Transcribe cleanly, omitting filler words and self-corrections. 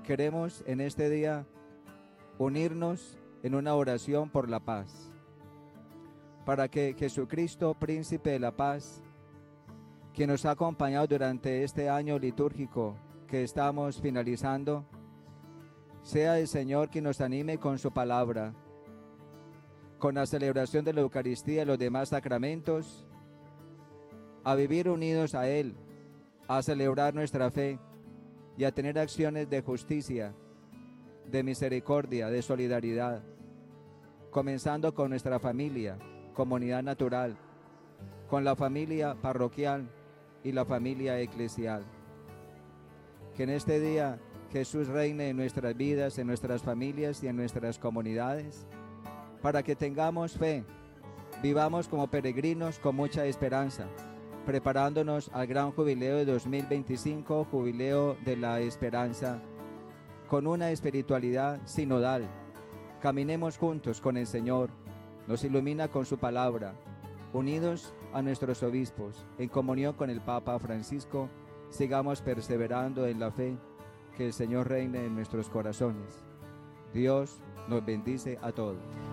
queremos en este día unirnos en una oración por la paz, para que Jesucristo, Príncipe de la Paz, quien nos ha acompañado durante este año litúrgico que estamos finalizando, sea el Señor quien nos anime con su palabra, con la celebración de la Eucaristía y los demás sacramentos, a vivir unidos a Él, a celebrar nuestra fe y a tener acciones de justicia, de misericordia, de solidaridad, comenzando con nuestra familia, comunidad natural, con la familia parroquial y la familia eclesial. Que en este día Jesús reine en nuestras vidas, en nuestras familias y en nuestras comunidades, para que tengamos fe, vivamos como peregrinos con mucha esperanza, preparándonos al gran jubileo de 2025, jubileo de la esperanza, con una espiritualidad sinodal. Caminemos juntos con el Señor, nos ilumina con su palabra, unidos a nuestros obispos, en comunión con el Papa Francisco, sigamos perseverando en la fe, que el Señor reine en nuestros corazones. Dios nos bendice a todos.